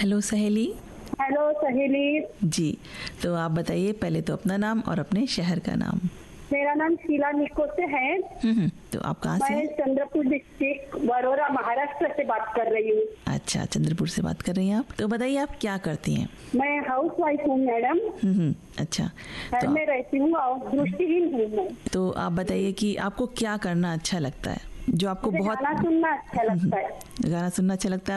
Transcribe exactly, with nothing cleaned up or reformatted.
Hello सहेली। Hello सहेली। जी, तो आप बताइए पहले तो अपना नाम और अपने शहर का नाम। मेरा नाम शीला निको से है। हम्म तो आप कहाँ से मैं हैं? चंद्रपुर डिस्ट्रिक्ट वरोरा महाराष्ट्र से बात कर रही हूँ। अच्छा, चंद्रपुर से बात कर रही हैं आप। तो बताइए आप क्या करती हैं? मैं हाउस वाइफ हूँ मैडम। हम्म अच्छा, घर तो में रहती हूँ और दृष्टिहीन हूँ मैं। तो आप बताइए कि आपको क्या करना अच्छा लगता है, जो आपको मुझे बहुत गाना सुनना अच्छा लगता है। गाना सुनना अच्छा लगता है